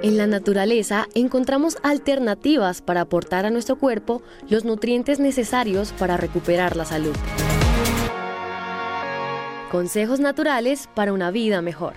En la naturaleza encontramos alternativas para aportar a nuestro cuerpo los nutrientes necesarios para recuperar la salud. Consejos naturales para una vida mejor.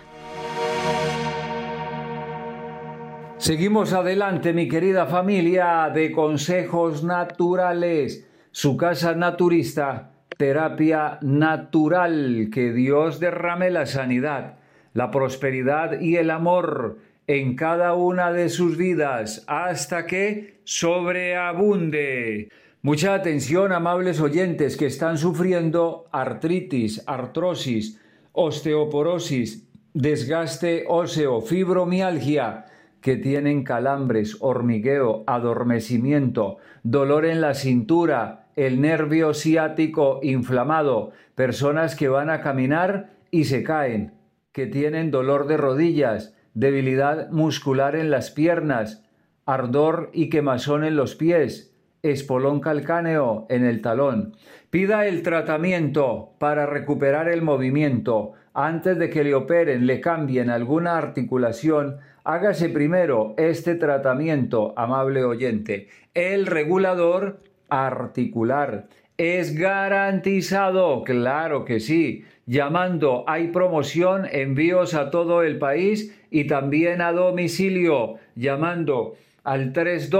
Seguimos adelante, mi querida familia de Consejos Naturales, su casa naturista, terapia natural. Que Dios derrame la sanidad, la prosperidad y el amor en cada una de sus vidas hasta que sobreabunde. Mucha atención, amables oyentes que están sufriendo artritis, artrosis, osteoporosis, desgaste óseo, fibromialgia, que tienen calambres, hormigueo, adormecimiento, dolor en la cintura, el nervio ciático inflamado, personas que van a caminar y se caen, que tienen dolor de rodillas, debilidad muscular en las piernas, ardor y quemazón en los pies, espolón calcáneo en el talón. Pida el tratamiento para recuperar el movimiento. Antes de que le operen, le cambien alguna articulación, hágase primero este tratamiento, amable oyente. El regulador articular es garantizado, claro que sí. Llamando, hay promoción, envíos a todo el país y también a domicilio. Llamando al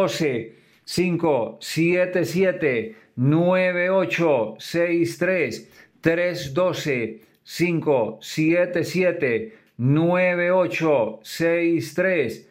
312-577-9863, 312-577-9863,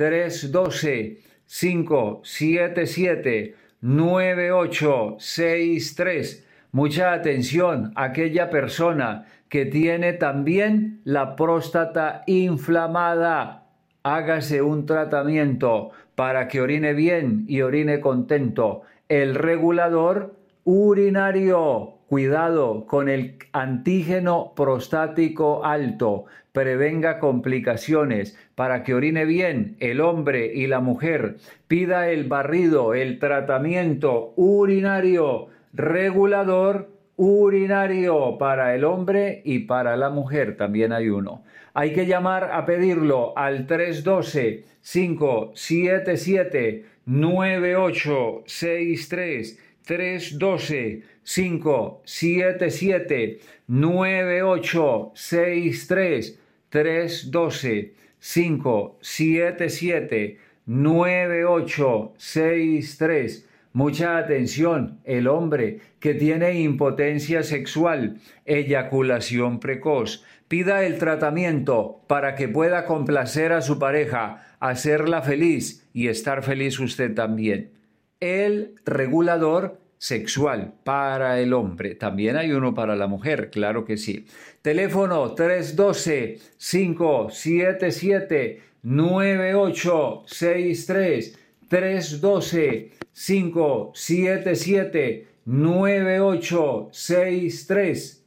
312-577-9863. Mucha atención, aquella persona que tiene también la próstata inflamada. Hágase un tratamiento para que orine bien y orine contento. El regulador urinario. Cuidado con el antígeno prostático alto. Prevenga complicaciones para que orine bien el hombre y la mujer. Pida el barrido, el tratamiento urinario. Regulador urinario para el hombre y para la mujer también hay uno. Hay que llamar a pedirlo al 312-577-9863, 312-577-9863, 312-577-9863. Mucha atención, el hombre que tiene impotencia sexual, eyaculación precoz, pida el tratamiento para que pueda complacer a su pareja, hacerla feliz y estar feliz usted también. El regulador sexual para el hombre, también hay uno para la mujer, claro que sí. Teléfono 312-577-9863, 312-577-9863,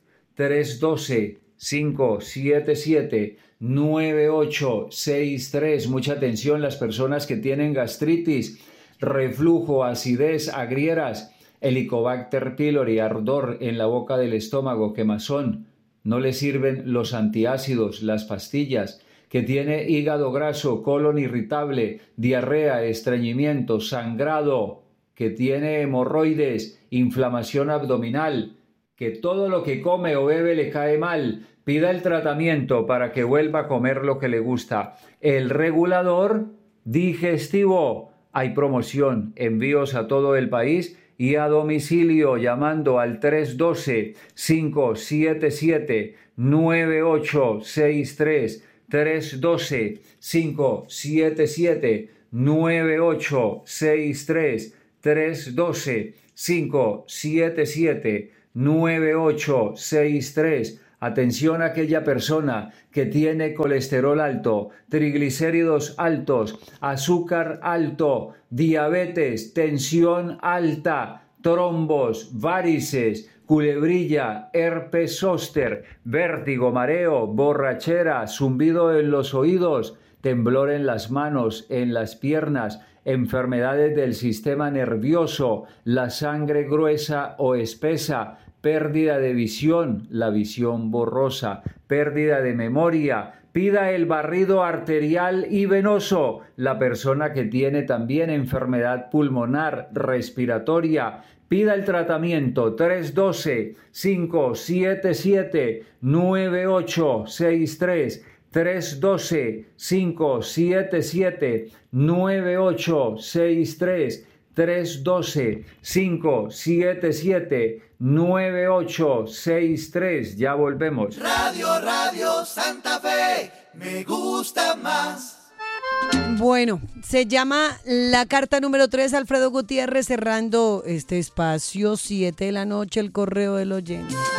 312-577-9863. Mucha atención, las personas que tienen gastritis, reflujo, acidez, agrieras, Helicobacter pylori, ardor en la boca del estómago, quemazón. No le sirven los antiácidos, las pastillas. Que tiene hígado graso, colon irritable, diarrea, estreñimiento, sangrado, que tiene hemorroides, inflamación abdominal, que todo lo que come o bebe le cae mal, pida el tratamiento para que vuelva a comer lo que le gusta. El regulador digestivo, hay promoción, envíos a todo el país y a domicilio llamando al 312-577-9863, 312-577-9863, 312-577-9863. Atención a aquella persona que tiene colesterol alto, triglicéridos altos, azúcar alto, diabetes, tensión alta, trombos, varices, culebrilla, herpes zóster, vértigo, mareo, borrachera, zumbido en los oídos, temblor en las manos, en las piernas, enfermedades del sistema nervioso, la sangre gruesa o espesa, pérdida de visión, la visión borrosa, pérdida de memoria, Pida el barrido arterial y venoso. La persona que tiene también enfermedad pulmonar respiratoria, pida el tratamiento 312-577-9863. 312-577-9863. 312-577-9863. Ya volvemos. Radio Santa Fe, me gusta más. Bueno, se llama la carta número 3, Alfredo Gutiérrez, cerrando este espacio, 7 de la noche, el correo del oyente.